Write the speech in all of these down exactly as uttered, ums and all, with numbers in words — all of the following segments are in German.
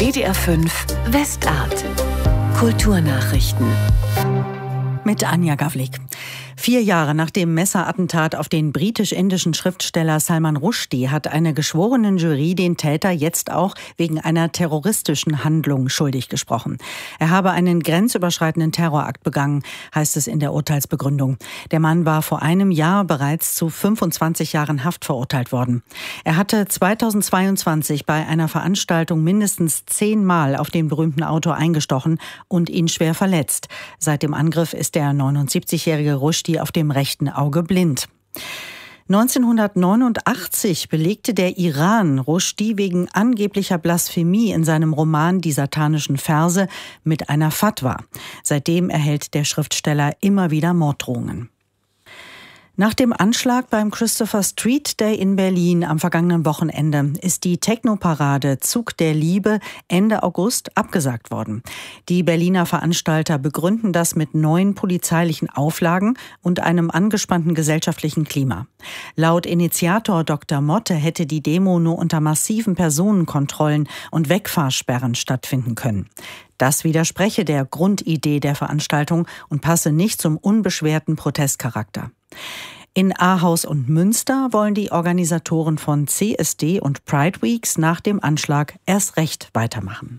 W D R fünf Westart. Kulturnachrichten. Mit Anja Gavlik. Vier Jahre nach dem Messerattentat auf den britisch-indischen Schriftsteller Salman Rushdie hat eine geschworene Jury den Täter jetzt auch wegen einer terroristischen Handlung schuldig gesprochen. Er habe einen grenzüberschreitenden Terrorakt begangen, heißt es in der Urteilsbegründung. Der Mann war vor einem Jahr bereits zu fünfundzwanzig Jahren Haft verurteilt worden. Er hatte zweitausendzweiundzwanzig bei einer Veranstaltung mindestens zehnmal auf den berühmten Autor eingestochen und ihn schwer verletzt. Seit dem Angriff ist der neunundsiebzigjährige Rushdie auf dem rechten Auge blind. neunzehnhundertneunundachtzig belegte der Iran Rushdie wegen angeblicher Blasphemie in seinem Roman Die satanischen Verse mit einer Fatwa. Seitdem erhält der Schriftsteller immer wieder Morddrohungen. Nach dem Anschlag beim Christopher Street Day in Berlin am vergangenen Wochenende ist die Technoparade Zug der Liebe Ende August abgesagt worden. Die Berliner Veranstalter begründen das mit neuen polizeilichen Auflagen und einem angespannten gesellschaftlichen Klima. Laut Initiator Doktor Motte hätte die Demo nur unter massiven Personenkontrollen und Wegfahrsperren stattfinden können. Das widerspreche der Grundidee der Veranstaltung und passe nicht zum unbeschwerten Protestcharakter. In Ahaus und Münster wollen die Organisatoren von C S D und Pride Weeks nach dem Anschlag erst recht weitermachen.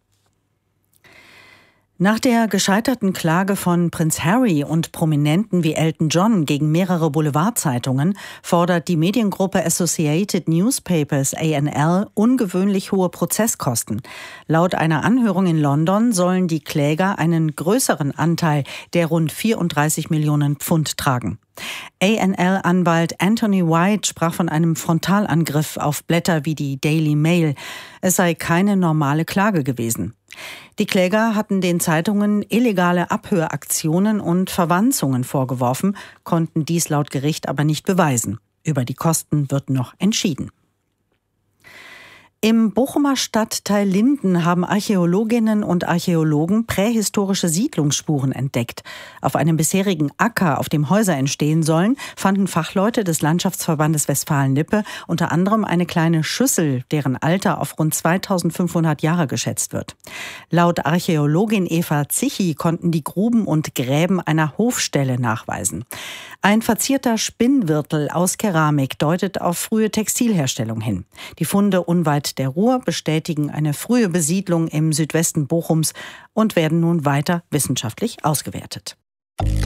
Nach der gescheiterten Klage von Prinz Harry und Prominenten wie Elton John gegen mehrere Boulevardzeitungen fordert die Mediengruppe Associated Newspapers A N L ungewöhnlich hohe Prozesskosten. Laut einer Anhörung in London sollen die Kläger einen größeren Anteil der rund vierunddreißig Millionen Pfund tragen. A N L-Anwalt Anthony White sprach von einem Frontalangriff auf Blätter wie die Daily Mail. Es sei keine normale Klage gewesen. Die Kläger hatten den Zeitungen illegale Abhöraktionen und Verwanzungen vorgeworfen, konnten dies laut Gericht aber nicht beweisen. Über die Kosten wird noch entschieden. Im Bochumer Stadtteil Linden haben Archäologinnen und Archäologen prähistorische Siedlungsspuren entdeckt. Auf einem bisherigen Acker, auf dem Häuser entstehen sollen, fanden Fachleute des Landschaftsverbandes Westfalen-Lippe unter anderem eine kleine Schüssel, deren Alter auf rund zweitausendfünfhundert Jahre geschätzt wird. Laut Archäologin Eva Zichi konnten die Gruben und Gräben einer Hofstelle nachweisen. Ein verzierter Spinnwirtel aus Keramik deutet auf frühe Textilherstellung hin. Die Funde unweit der Ruhr bestätigen eine frühe Besiedlung im Südwesten Bochums und werden nun weiter wissenschaftlich ausgewertet.